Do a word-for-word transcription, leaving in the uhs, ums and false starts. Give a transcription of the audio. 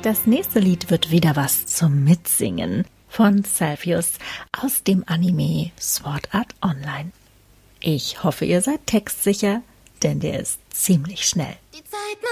Das nächste Lied wird wieder was zum Mitsingen von Celsius aus dem Anime Sword Art Online. Ich hoffe, ihr seid textsicher, denn der ist ziemlich schnell. Die Zeit